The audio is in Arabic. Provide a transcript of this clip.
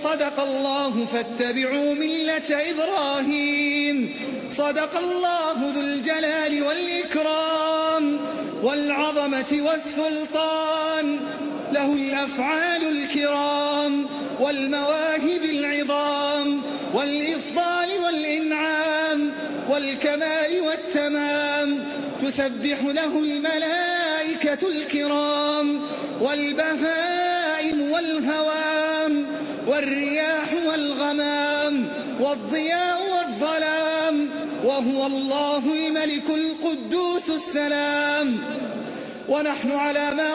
صدق الله فاتبعوا ملة إبراهيم. صدق الله ذو الجلال والإكرام والعظمة والسلطان. له الأفعال الكرام والمواهب العظام والإفضال والإنعام والكمال والتمام. تسبح له الملائكة الكرام والبهائم والهوام والرياح والغمام والضياء والظلام. وهو الله الملك القدوس السلام. ونحن على ما